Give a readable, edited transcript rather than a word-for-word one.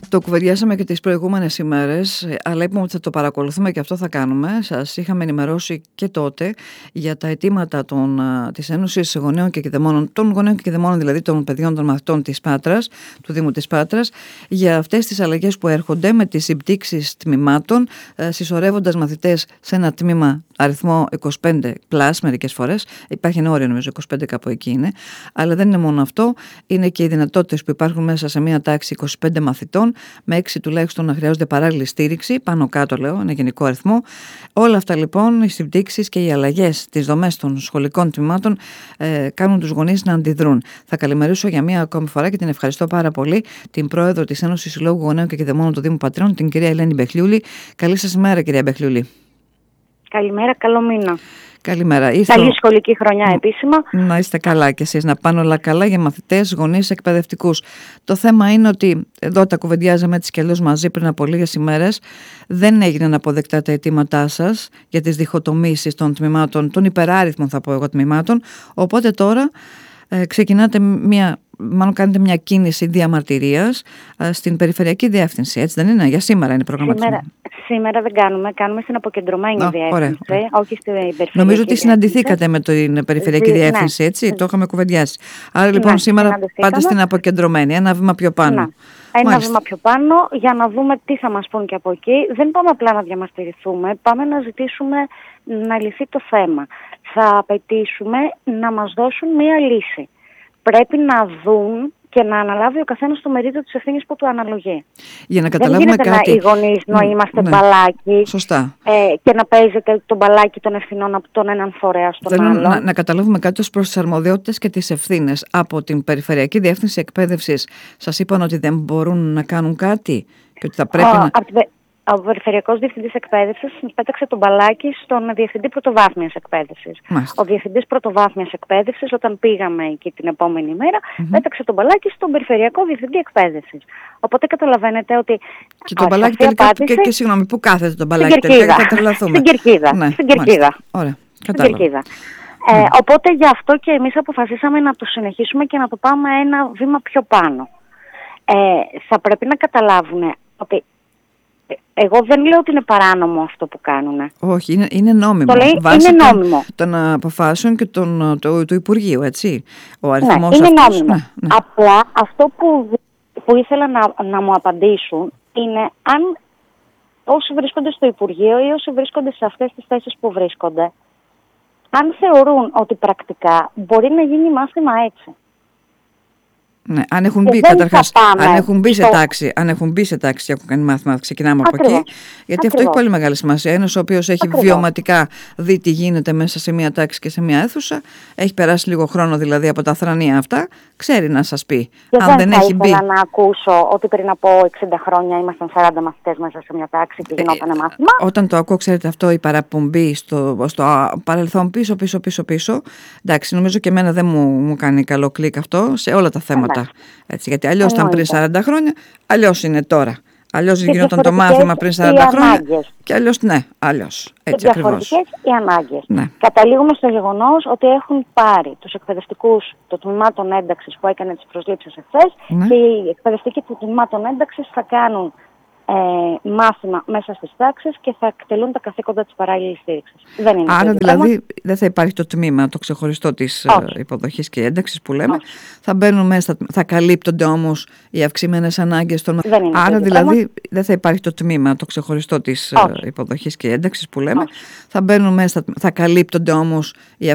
Το κουβεντιάσαμε και τις προηγούμενες ημέρες, αλλά είπαμε ότι θα το παρακολουθούμε και αυτό θα κάνουμε. Σας είχαμε ενημερώσει και τότε για τα αιτήματα της Ένωσης Γονέων και Κηδεμόνων, των γονέων και κηδεμόνων, δηλαδή των παιδιών των μαθητών της Πάτρας, του Δήμου της Πάτρας, για αυτές τις αλλαγές που έρχονται με τις συμπτύξεις τμήματων, συσσωρεύοντας μαθητές σε ένα τμήμα αριθμό 25 πλάς μερικές φορές. Υπάρχει ένα όριο, νομίζω, 25 κάπου εκεί είναι. Αλλά δεν είναι μόνο αυτό, είναι και οι δυνατότητες που υπάρχουν μέσα σε μια τάξη 25 μαθητών, με 6 τουλάχιστον να χρειάζονται παράλληλη στήριξη, πάνω κάτω λέω, ένα γενικό αριθμό. Όλα αυτά λοιπόν, οι συμπτύξεις και οι αλλαγές στις δομές των σχολικών τμήματων κάνουν τους γονείς να αντιδρούν. Θα καλημερίσω για μία ακόμη φορά και την ευχαριστώ πάρα πολύ την πρόεδρο της Ένωσης Συλλόγου Γονέων και Κηδεμόνων του Δήμου Πατριών, την κυρία Ελένη Μπεχλιούλη. Καλή σας ημέρα, κυρία Μπεχλιούλη. Καλημέρα, καλό μήνα. Καλημέρα. Καλή σχολική χρονιά επίσημα. Να είστε καλά κι εσείς, να πάνε όλα καλά για μαθητές, γονείς, εκπαιδευτικούς. Το θέμα είναι ότι εδώ τα κουβεντιάζαμε έτσι κι αλλιώς μαζί πριν από λίγες ημέρες. Δεν έγιναν αποδεκτά τα αιτήματά σας για τις διχοτομήσεις των τμήματων, των υπεράριθμων θα πω εγώ τμήματων. Οπότε τώρα ξεκινάτε μάλλον κάνετε μια κίνηση διαμαρτυρίας στην Περιφερειακή Διεύθυνση, έτσι δεν είναι? Για σήμερα είναι προγραμματισμένο. Σήμερα δεν κάνουμε στην αποκεντρωμένη διεύθυνση, όχι στην Περιφερειακή. Νομίζω ότι συναντηθήκατε με την Περιφερειακή Διεύθυνση, έτσι, το είχαμε κουβεντιάσει. Άρα λοιπόν σήμερα πάτε στην αποκεντρωμένη, ένα βήμα πιο πάνω. Ένα βήμα πιο πάνω για να δούμε τι θα μας πούν και από εκεί. Δεν πάμε απλά να διαμαρτυρηθούμε, πάμε να ζητήσουμε να λυθεί το θέμα. Θα απαιτήσουμε να μας δώσουν μία λύση. Πρέπει να δουν και να αναλάβει ο καθένας το μερίδιο της ευθύνης που του αναλογεί. Για να καταλάβουμε δεν κάτι. Οι γονείς να είμαστε μπαλάκι. Σωστά. Και να παίζετε το μπαλάκι των ευθυνών από τον έναν φορέα στον άλλον. Να καταλάβουμε κάτι ως προς τις αρμοδιότητες και τις ευθύνες. Από την Περιφερειακή Διεύθυνση Εκπαίδευσης σας είπαν ότι δεν μπορούν να κάνουν κάτι και ότι θα πρέπει να... Ο Περιφερειακός Διευθυντής Εκπαίδευσης πέταξε τον μπαλάκι στον Διευθυντή Πρωτοβάθμιας Εκπαίδευσης. Ο Διευθυντής Πρωτοβάθμιας Εκπαίδευσης, όταν πήγαμε εκεί την επόμενη μέρα, πέταξε τον μπαλάκι στον Περιφερειακό Διευθυντή Εκπαίδευσης. Οπότε καταλαβαίνετε ότι. Και το μπαλάκι τελικά. Και συγγνώμη, πού κάθεται το μπαλάκι τελικά, θα τρελαθούμε. Στην Κερκίδα. Ναι, στην Κερκίδα. Ωραία, κατάλαβα. Οπότε γι' αυτό και εμείς αποφασίσαμε να το συνεχίσουμε και να το πάμε ένα βήμα πιο πάνω. Θα πρέπει να καταλάβουν ότι. Εγώ δεν λέω ότι είναι παράνομο αυτό που κάνουν. Όχι, είναι νόμιμο. Είναι νόμιμο. Των αποφάσεων και του Υπουργείου, έτσι. Ο αριθμός είναι αυτός, νόμιμο. Ναι. Απλά αυτό που ήθελα να μου απαντήσουν είναι αν όσοι βρίσκονται στο Υπουργείο ή όσοι βρίσκονται σε αυτές τις θέσεις που βρίσκονται, αν θεωρούν ότι πρακτικά μπορεί να γίνει μάθημα έτσι. Ναι, αν έχουν μπει καταρχάς, αν έχουν μπει σε τάξη και έχουν κάνει μάθημα, ξεκινάμε από εκεί. Γιατί αυτό έχει πολύ μεγάλη σημασία. Ένας ο οποίος έχει βιωματικά δει τι γίνεται μέσα σε μια τάξη και σε μια αίθουσα, έχει περάσει λίγο χρόνο δηλαδή από τα θρανία αυτά, ξέρει να σας πει. Και αν δεν έχει μπει. Ήθελα να ακούσω ότι πριν από 60 χρόνια ήμασταν 40 μαθητές μέσα σε μια τάξη και γινόταν μάθημα. Όταν το ακούω, ξέρετε αυτό, η παραπομπή στο παρελθόν πίσω. Εντάξει, νομίζω και εμένα δεν μου κάνει καλό κλικ αυτό σε όλα τα θέματα. Έτσι, γιατί αλλιώς ήταν πριν 40 χρόνια, αλλιώς είναι τώρα. Αλλιώς γινόταν το μάθημα πριν 40 χρόνια και αλλιώς αλλιώς. Έτσι ακριβώς. Διαφορετικές οι ανάγκες. Ναι. Καταλήγουμε στο γεγονός ότι έχουν πάρει τους εκπαιδευτικούς των τμήματων ένταξης που έκανε τις προσλήψεις εχθές και οι εκπαιδευτικοί των τμήματων ένταξης θα κάνουν μάθημα μέσα στις τάξεις και θα εκτελούν τα καθήκοντα της παράλληλης στήριξης. Δεν είναι. Άρα δηλαδή δεν θα υπάρχει το τμήμα, το ξεχωριστό της υποδοχής και ένταξης που λέμε. Θα μπαίνουν μέσα, θα καλύπτονται όμως οι αυξημένες ανάγκες των. Άρα δηλαδή δεν θα υπάρχει το τμήμα, το ξεχωριστό της υποδοχής και ένταξης που λέμε. Θα μπαίνουν μέσα, θα καλύπτονται όμως οι